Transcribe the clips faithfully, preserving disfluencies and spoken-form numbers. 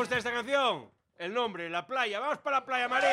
gusta esta canción? El nombre, la playa. ¡Vamos para la playa, María!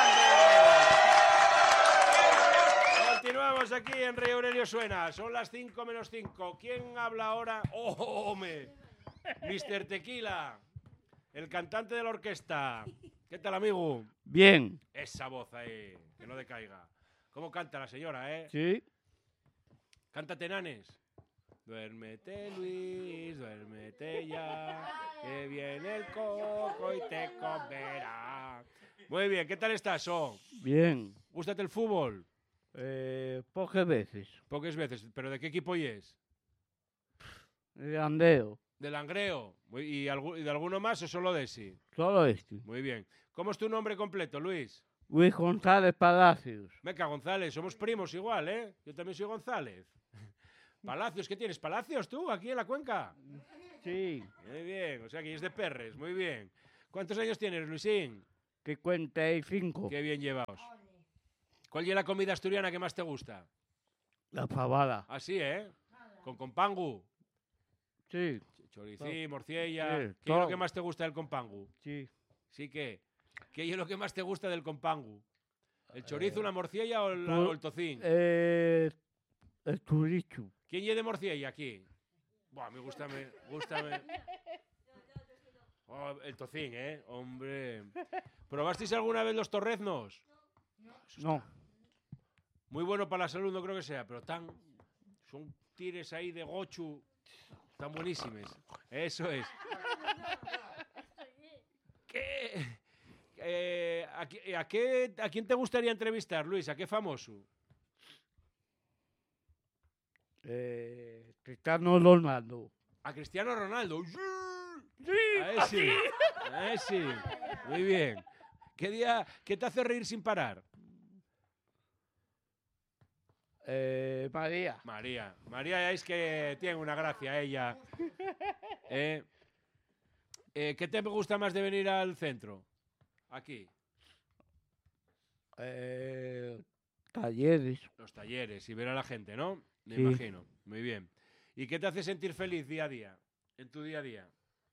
¡Grande! Continuamos aquí en Rey Aurelio Suena. Son las cinco menos cinco. ¿Quién habla ahora? ¡Oh, me! mister Tequila, el cantante de la orquesta. ¿Qué tal, amigo? Bien. Esa voz ahí, que no decaiga. ¿Cómo canta la señora, eh? Sí. Cántate, Nanes. Duérmete, Luis, duérmete ya, que viene el coco y te comerá. Muy bien, ¿qué tal estás, oh? Bien. ¿Gústate el fútbol? Eh, pocas veces. Pocas veces, ¿pero de qué equipo es? De Andeo. ¿Del Langreo? ¿Y, algu ¿Y de alguno más o solo de sí? Solo este. Muy bien. ¿Cómo es tu nombre completo, Luis? Luis González Palacios. Meca González, somos primos igual, ¿eh? Yo también soy González. Palacios, ¿qué tienes? ¿Palacios tú, aquí en la cuenca? Sí. Muy bien, o sea que es de Perres, muy bien. ¿Cuántos años tienes, Luisín? cincuenta y cinco. Qué bien llevaos. ¿Cuál es la comida asturiana que más te gusta? La fabada. Así, ¿eh? Con compangu. Sí. Choricí, morciella. Sí, ¿Qué es lo que más te gusta del compangu? Sí. ¿Sí qué? ¿Qué es lo que más te gusta del compangu? ¿El chorizo, Eh, la morciella o el, tu- o el tocín? Eh, el turicho. ¿Quién lleve morciella aquí? Buah, me gusta, me gusta. Me... Oh, el tocín, ¿eh? Hombre. ¿Probasteis alguna vez los torreznos? No. Muy bueno para la salud, no creo que sea, pero tan... Son tires ahí de gochu tan buenísimes. Eso es. ¿Qué? Eh, ¿a, qué- a, qué, ¿A quién te gustaría entrevistar, Luis? ¿A qué famoso? Eh, Cristiano Ronaldo. A Cristiano Ronaldo. ¡Sí! Sí. A ese. A ese. Muy bien. ¿Qué día, qué te hace reír sin parar? Eh, María. María. María es que tiene una gracia ella. Eh, eh, ¿Qué te gusta más de venir al centro? Aquí. Eh, talleres. Los talleres y ver a la gente, ¿no? Me Sí. imagino. Muy bien. ¿Y qué te hace sentir feliz día a día? En tu día a día.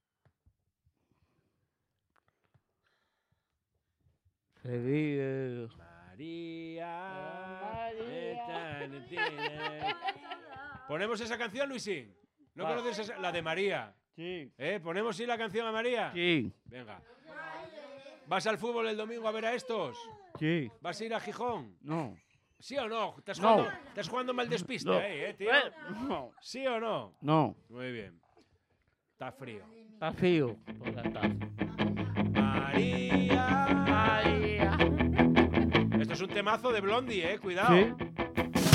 Feliz. eh, María. María. ¿Ponemos esa canción, Luisín? ¿No Va. conoces esa? La de María. Sí. ¿Eh? ¿Ponemos sí la canción a María? Sí. Venga. ¿Vas al fútbol el domingo a ver a estos? Sí. ¿Vas a ir a Gijón? No. ¿Sí o no? ¿Estás No. jugando, estás jugando mal despiste No. ahí, eh, tío? Eh, No. ¿Sí o no? No. Muy bien. Está frío. Está frío por la tarde. María. María. Esto es un temazo de Blondie, eh. Cuidado. Sí.